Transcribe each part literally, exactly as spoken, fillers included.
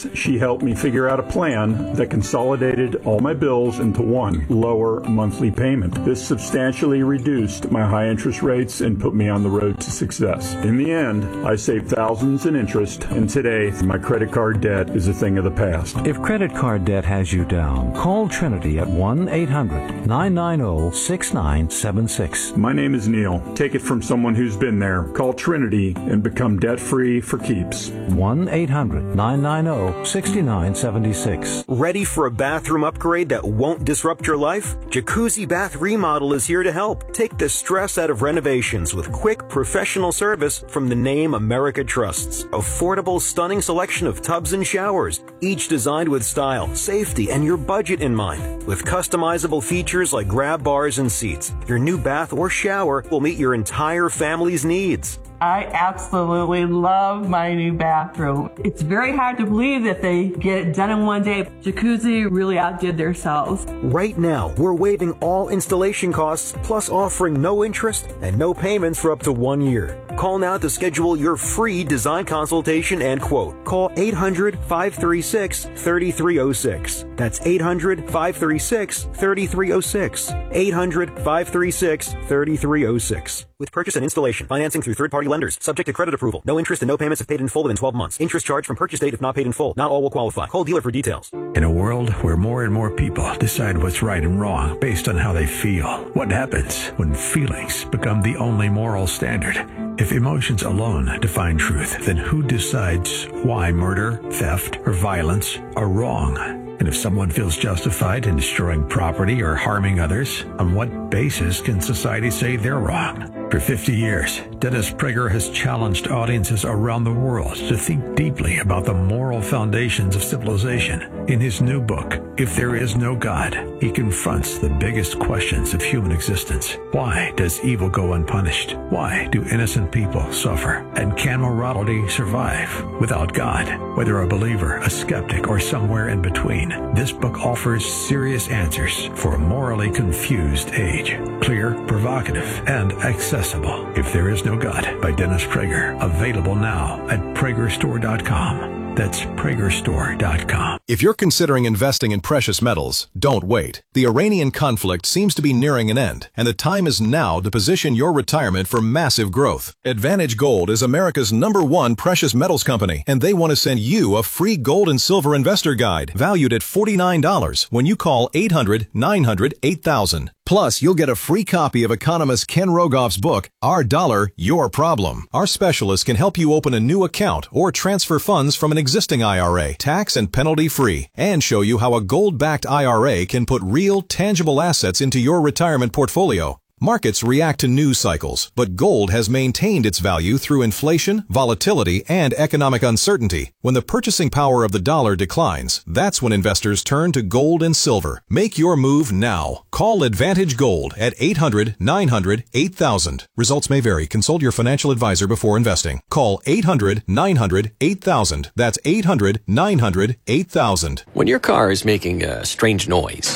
months, she helped me figure out a plan that consolidated all my bills into one lower monthly payment. This substantially reduced my high interest rates and put me on the road to success. In the end, I saved thousands in interest, and today my credit card debt is a thing of the past. If credit card debt has you down, call Trinity at one eight hundred nine nine zero six nine seven six. My name is Neil. Take it from someone who's been there. Call Trinity and become debt-free for keeps. one eight hundred nine nine zero six nine seven six. Ready for a bathroom upgrade that won't disrupt your life? Jacuzzi Bath Remodel is here to help. Take the stress out of renovations with quick, professional service from the name America trusts. Affordable, stunning selection of tubs and showers, each designed with style, safety, and your budget in mind. With customizable features like grab bars and seats, your new bath or shower will meet your entire family's needs. I absolutely love my new bathroom. It's very hard to believe that they get it done in one day. Jacuzzi really outdid themselves. Right now, we're waiving all installation costs, plus offering no interest and no payments for up to one year. Call now to schedule your free design consultation and quote. Call eight hundred five three six three three zero six. That's eight hundred five three six three three zero six. eight hundred five three six three three zero six. With purchase and installation, financing through third-party lenders, subject to credit approval. No interest and no payments if paid in full within twelve months. Interest charged from purchase date if not paid in full. Not all will qualify. Call dealer for details. In a world where more and more people decide what's right and wrong based on how they feel, what happens when feelings become the only moral standard? If emotions alone define truth, then who decides why murder, theft, or violence are wrong? And if someone feels justified in destroying property or harming others, on what basis can society say they're wrong? For fifty years, Dennis Prager has challenged audiences around the world to think deeply about the moral foundations of civilization. In his new book, If There Is No God, he confronts the biggest questions of human existence. Why does evil go unpunished? Why do innocent people suffer? And can morality survive without God? Whether a believer, a skeptic, or somewhere in between, this book offers serious answers for a morally confused age. Clear, provocative, and accessible. If There Is No God by Dennis Prager. Available now at Prager Store dot com. That's Prager Store dot com. If you're considering investing in precious metals, don't wait. The Iranian conflict seems to be nearing an end, and the time is now to position your retirement for massive growth. Advantage Gold is America's number one precious metals company, and they want to send you a free gold and silver investor guide valued at forty-nine dollars when you call eight hundred nine hundred eight thousand. Plus, you'll get a free copy of economist Ken Rogoff's book, Our Dollar, Your Problem. Our specialists can help you open a new account or transfer funds from an existing I R A, tax and penalty free, and show you how a gold-backed I R A can put real, tangible assets into your retirement portfolio. Markets react to news cycles, but gold has maintained its value through inflation, volatility, and economic uncertainty. When the purchasing power of the dollar declines, that's when investors turn to gold and silver. Make your move now. Call Advantage Gold at eight hundred nine hundred eight thousand. Results may vary. Consult your financial advisor before investing. Call eight hundred nine hundred eight thousand. That's eight hundred nine hundred eight thousand. When your car is making a strange noise,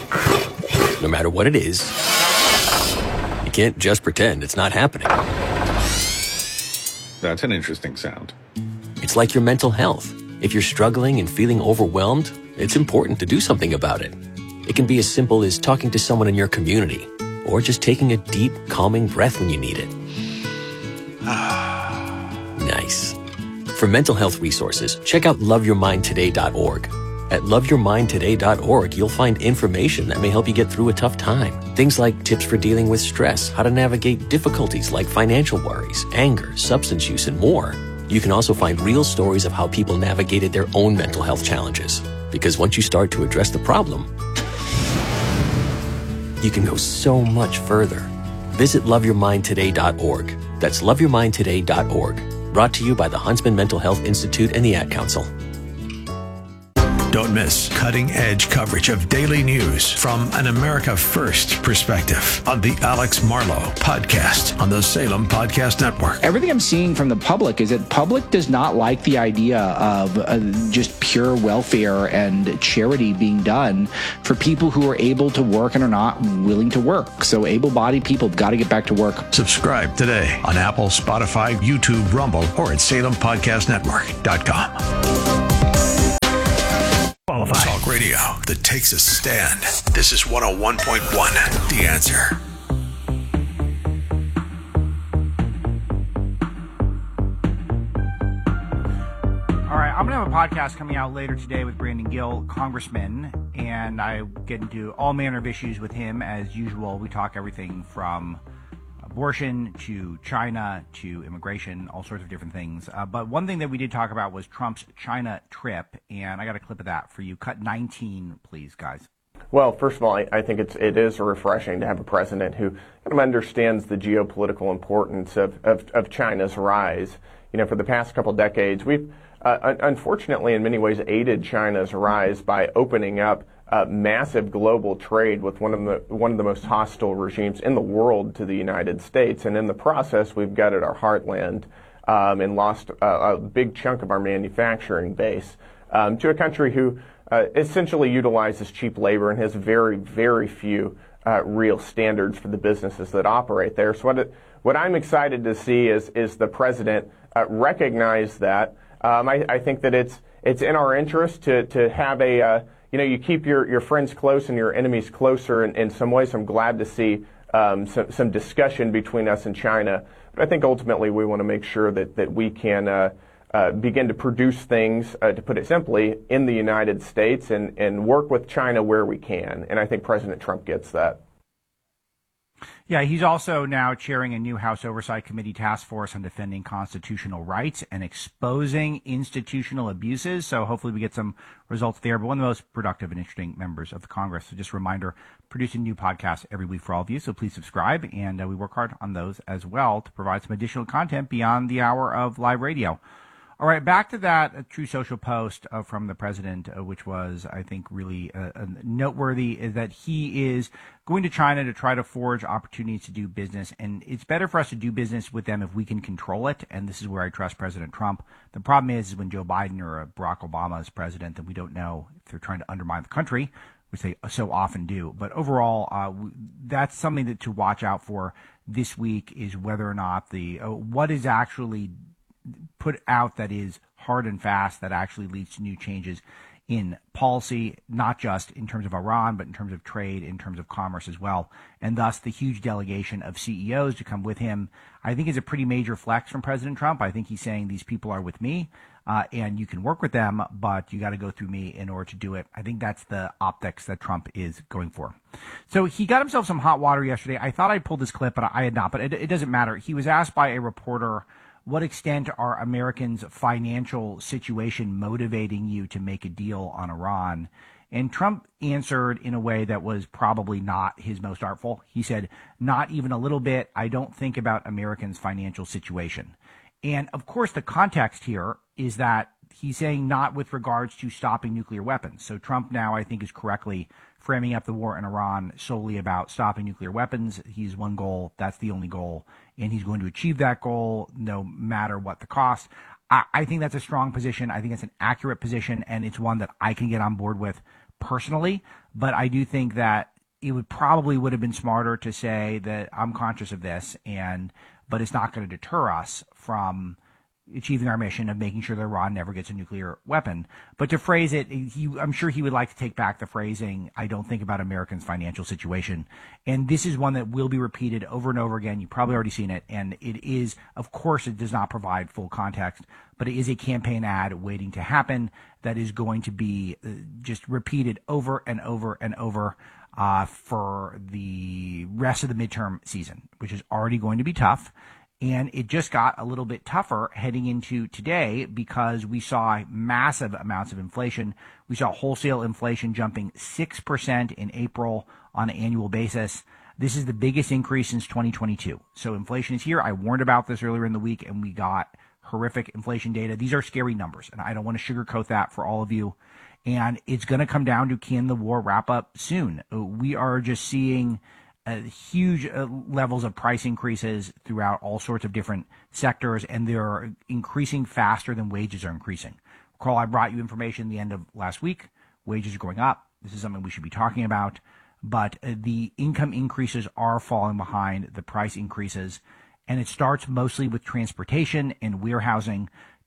no matter what it is, you can't just pretend it's not happening. That's an interesting sound. It's like your mental health. If you're struggling and feeling overwhelmed, it's important to do something about it. It can be as simple as talking to someone in your community, or just taking a deep, calming breath when you need it. Nice. For mental health resources, check out love your mind today dot org. At love your mind today dot org, you'll find information that may help you get through a tough time. Things like tips for dealing with stress, how to navigate difficulties like financial worries, anger, substance use, and more. You can also find real stories of how people navigated their own mental health challenges. Because once you start to address the problem, you can go so much further. Visit love your mind today dot org. That's love your mind today dot org. Brought to you by the Huntsman Mental Health Institute and the Ad Council. Don't miss cutting-edge coverage of daily news from an America First perspective on the Alex Marlow Podcast on the Salem Podcast Network. Everything I'm seeing from the public is that public does not like the idea of uh, just pure welfare and charity being done for people who are able to work and are not willing to work. So able-bodied people have got to get back to work. Subscribe today on Apple, Spotify, YouTube, Rumble, or at salem podcast network dot com. that takes a stand. This is one oh one point one, The Answer. All right, I'm going to have a podcast coming out later today with Brandon Gill, congressman, and I get into all manner of issues with him as usual. We talk everything from abortion to China to immigration, all sorts of different things. Uh, but one thing that we did talk about was Trump's China trip, and I got a clip of that for you. Cut nineteen, please, guys. Well, first of all, I, I think it's it is refreshing to have a president who kind of understands the geopolitical importance of, of, of China's rise. You know, for the past couple decades, we've uh, unfortunately in many ways aided China's rise by opening up uh, massive global trade with one of the one of the most hostile regimes in the world to the United States, and in the process, we've gutted our heartland um, and lost uh, a big chunk of our manufacturing base um, to a country who uh, essentially utilizes cheap labor and has very, very few uh, real standards for the businesses that operate there. So what it, what I'm excited to see is is the president uh, recognize that. Um, I, I think that it's it's in our interest to to have a uh, you know you keep your, your friends close and your enemies closer. In, in some ways, I'm glad to see um, some some discussion between us and China. But I think ultimately we want to make sure that that we can uh, uh, begin to produce things, uh, to put it simply, in the United States and and work with China where we can. And I think President Trump gets that. Yeah, he's also now chairing a new House Oversight Committee task force on defending constitutional rights and exposing institutional abuses. So hopefully we get some results there. But one of the most productive and interesting members of the Congress. So just a reminder, producing new podcasts every week for all of you. So please subscribe. And uh, we work hard on those as well to provide some additional content beyond the hour of live radio. All right, back to that uh, True Social post uh, from the president, uh, which was, I think, really uh, uh, noteworthy, is that he is going to China to try to forge opportunities to do business. And it's better for us to do business with them if we can control it. And this is where I trust President Trump. The problem is, is when Joe Biden or uh, Barack Obama is president, then we don't know if they're trying to undermine the country, which they so often do. But overall, uh, that's something that to watch out for this week, is whether or not the uh, what is actually put out that is hard and fast, that actually leads to new changes in policy, not just in terms of Iran, but in terms of trade, in terms of commerce as well. And thus the huge delegation of C E Os to come with him, I think, is a pretty major flex from President Trump. I think he's saying these people are with me, uh, and you can work with them, but you got to go through me in order to do it. I think that's the optics that Trump is going for. So he got himself some hot water yesterday. I thought I pulled this clip, but I had not, but it, it doesn't matter. He was asked by a reporter, what extent are Americans' financial situation motivating you to make a deal on Iran? And Trump answered in a way that was probably not his most artful. He said, not even a little bit. I don't think about Americans' financial situation. And of course, the context here is that he's saying not with regards to stopping nuclear weapons. So Trump now, I think, is correctly framing up the war in Iran solely about stopping nuclear weapons. He's one goal. That's the only goal. And he's going to achieve that goal no matter what the cost. I, I think that's a strong position. I think it's an accurate position, and it's one that I can get on board with personally. But I do think that it would probably would have been smarter to say that I'm conscious of this, and but it's not going to deter us from achieving our mission of making sure that Iran never gets a nuclear weapon. But to phrase it, he, I'm sure he would like to take back the phrasing, I don't think about Americans' financial situation. And this is one that will be repeated over and over again. You've probably already seen it. And it is, of course, it does not provide full context, but it is a campaign ad waiting to happen that is going to be just repeated over and over and over uh, for the rest of the midterm season, which is already going to be tough. And it just got a little bit tougher heading into today because we saw massive amounts of inflation. We saw wholesale inflation jumping six percent in April on an annual basis. This is the biggest increase since twenty twenty-two. So inflation is here. I warned about this earlier in the week, and we got horrific inflation data. These are scary numbers, and I don't want to sugarcoat that for all of you. And it's going to come down to, can the war wrap up soon? We are just seeing Uh, huge uh, levels of price increases throughout all sorts of different sectors, and they're increasing faster than wages are increasing. Recall, I brought you information the end of last week. Wages are going up. This is something we should be talking about. But uh, the income increases are falling behind the price increases, and it starts mostly with transportation and warehousing.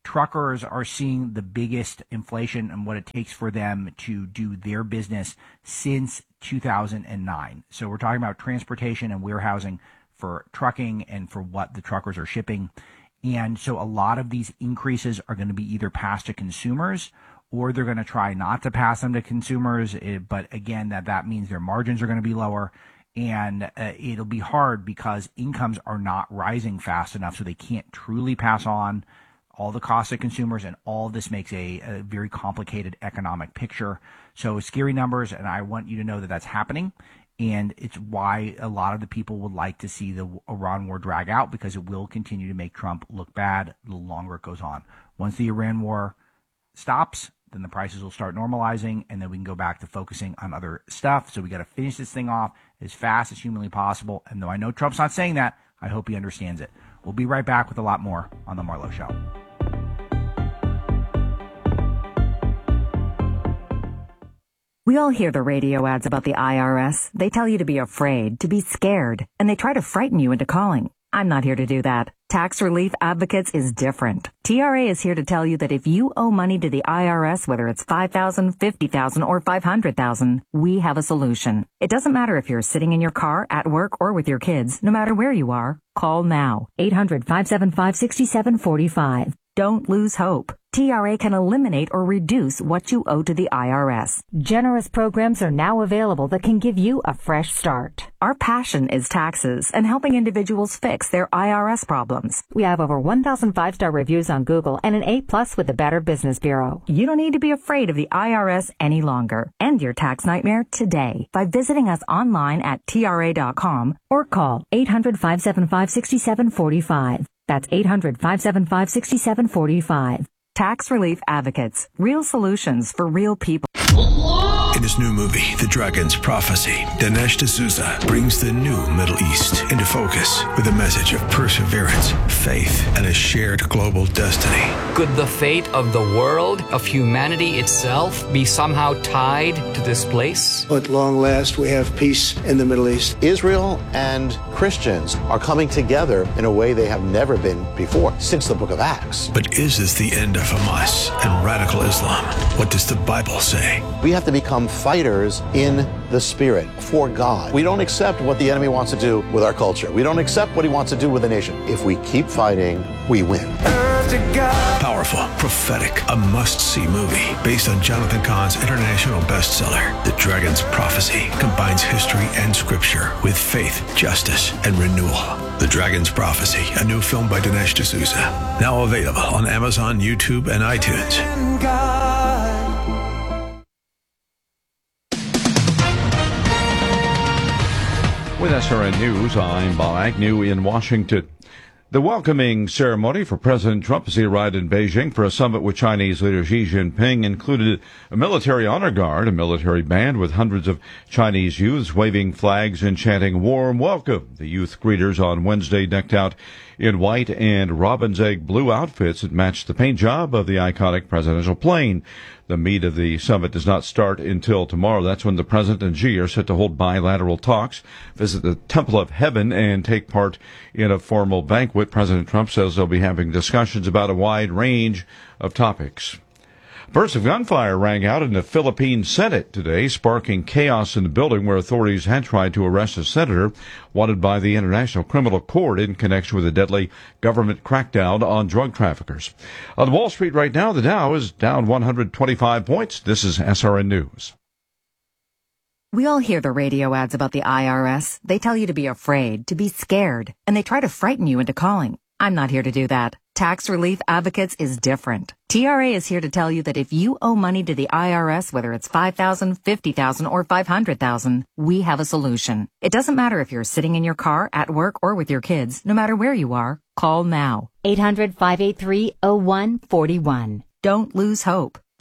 truckers are seeing the biggest inflation and what it takes for them to do their business since two thousand nine. So we're talking about transportation and warehousing for trucking and for what the truckers are shipping. And so a lot of these increases are going to be either passed to consumers or they're going to try not to pass them to consumers. But again, that, that means their margins are going to be lower. And uh, it'll be hard because incomes are not rising fast enough, so they can't truly pass on all the costs to consumers, and all of this makes a, a very complicated economic picture. So scary numbers, and I want you to know that that's happening, and it's why a lot of the people would like to see the Iran war drag out, because it will continue to make Trump look bad the longer it goes on. Once the Iran war stops, then the prices will start normalizing, and then we can go back to focusing on other stuff. So we got to finish this thing off as fast as humanly possible. And though I know Trump's not saying that, I hope he understands it. We'll be right back with a lot more on The Marlowe Show. We all hear the radio ads about the I R S. They tell you to be afraid, to be scared, and they try to frighten you into calling. I'm not here to do that. Tax Relief Advocates is different. T R A is here to tell you that if you owe money to the I R S, whether it's five thousand dollars, fifty thousand dollars, or five hundred thousand dollars, we have a solution. It doesn't matter if you're sitting in your car, at work, or with your kids. No matter where you are, call now. eight hundred, five seven five, six seven four five. Don't lose hope. T R A can eliminate or reduce what you owe to the I R S. Generous programs are now available that can give you a fresh start. Our passion is taxes and helping individuals fix their I R S problems. We have over one thousand five-star reviews on Google and an A plus with the Better Business Bureau. You don't need to be afraid of the I R S any longer. End your tax nightmare today by visiting us online at T R A dot com or call eight hundred, five seven five, six seven four five. That's eight hundred, five seven five, six seven four five. Tax Relief Advocates. Real solutions for real people. In his new movie, The Dragon's Prophecy, Dinesh D'Souza brings the new Middle East into focus with a message of perseverance, faith, and a shared global destiny. Could the fate of the world, of humanity itself, be somehow tied to this place? At long last, we have peace in the Middle East. Israel and Christians are coming together in a way they have never been before, since the book of Acts. But is this the end of Hamas and radical Islam? What does the Bible say? We have to become fighters in the spirit for God. We don't accept what the enemy wants to do with our culture. We don't accept what he wants to do with the nation. If we keep fighting, we win. Powerful, prophetic, a must-see movie based on Jonathan Cahn's international bestseller. The Dragon's Prophecy combines history and scripture with faith, justice, and renewal. The Dragon's Prophecy, a new film by Dinesh D'Souza. Now available on Amazon, YouTube, and iTunes. With S R N News, I'm Bob Agnew in Washington. The welcoming ceremony for President Trump as he arrived in Beijing for a summit with Chinese leader Xi Jinping included a military honor guard, a military band with hundreds of Chinese youths waving flags and chanting warm welcome. The youth greeters on Wednesday decked out in white and robin's egg blue outfits that matched the paint job of the iconic presidential plane. The meat of the summit does not start until tomorrow. That's when the president and Xi are set to hold bilateral talks, visit the Temple of Heaven, and take part in a formal banquet. President Trump says they'll be having discussions about a wide range of topics. Bursts of gunfire rang out in the Philippine Senate today, sparking chaos in the building where authorities had tried to arrest a senator wanted by the International Criminal Court in connection with a deadly government crackdown on drug traffickers. On Wall Street right now, the Dow is down one hundred twenty-five points. This is S R N News. We all hear the radio ads about the I R S. They tell you to be afraid, to be scared, and they try to frighten you into calling. I'm not here to do that. Tax Relief Advocates is different. T R A is here to tell you that if you owe money to the I R S, whether it's five thousand dollars, fifty thousand dollars, or five hundred thousand dollars, we have a solution. It doesn't matter if you're sitting in your car, at work, or with your kids. No matter where you are, call now. eight hundred, five eight three, oh one four one. Don't lose hope.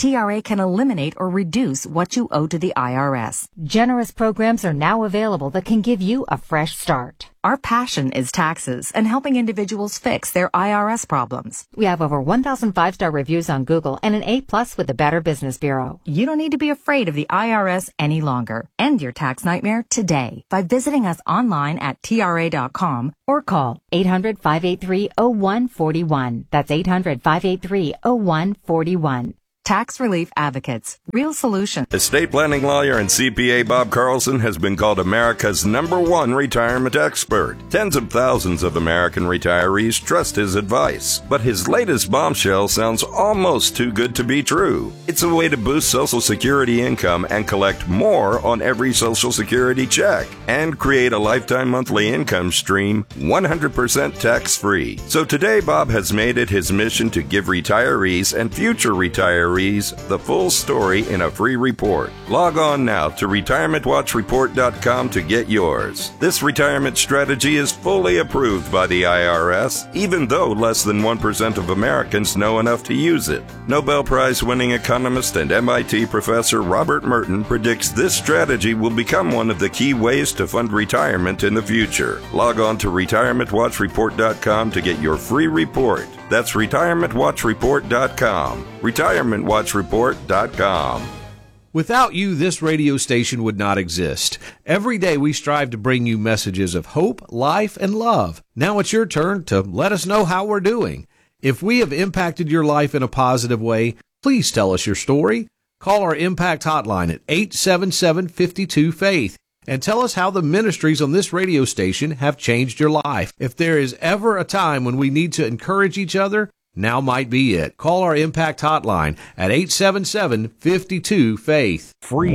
T R A can eliminate or reduce what you owe to the I R S. Generous programs are now available that can give you a fresh start. Our passion is taxes and helping individuals fix their I R S problems. We have over one thousand five-star reviews on Google and an A plus with the Better Business Bureau. You don't need to be afraid of the I R S any longer. End your tax nightmare today by visiting us online at T R A dot com or call eight hundred, five eight three, oh one four one. That's eight hundred, five eight three, oh one four one. Tax Relief Advocates. Real solution. Estate planning lawyer and C P A Bob Carlson has been called America's number one retirement expert. Tens of thousands of American retirees trust his advice. But his latest bombshell sounds almost too good to be true. It's a way to boost Social Security income and collect more on every Social Security check and create a lifetime monthly income stream one hundred percent tax-free. So today, Bob has made it his mission to give retirees and future retirees the full story in a free report. Log on now to retirement watch report dot com to get yours. This retirement strategy is fully approved by the I R S, even though less than one percent of Americans know enough to use it. Nobel Prize-winning economist and M I T professor Robert Merton predicts this strategy will become one of the key ways to fund retirement in the future. Log on to retirement watch report dot com to get your free report. That's retirement watch report dot com. retirement watch report dot com. Without you, this radio station would not exist. Every day we strive to bring you messages of hope, life, and love. Now it's your turn to let us know how we're doing. If we have impacted your life in a positive way, please tell us your story. Call our Impact Hotline at eight seven seven, five two, FAITH and tell us how the ministries on this radio station have changed your life. If there is ever a time when we need to encourage each other, now might be it. Call our Impact Hotline at eight seven seven, five two, FAITH. Free.